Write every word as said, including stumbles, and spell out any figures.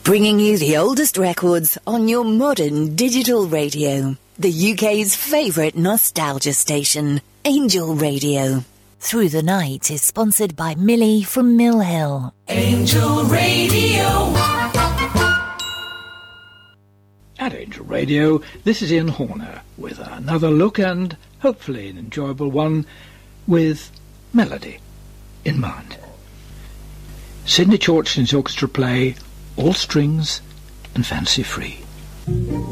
bringing you the oldest records on your modern digital radio. The U K's favourite nostalgia station, Angel Radio. Through the Night is sponsored by Millie from Mill Hill. Angel Radio. At Angel Radio, this is Ian Horner with another look, and hopefully an enjoyable one, with melody in mind. Sidney Chorchton's orchestra play, All Strings and Fancy Free.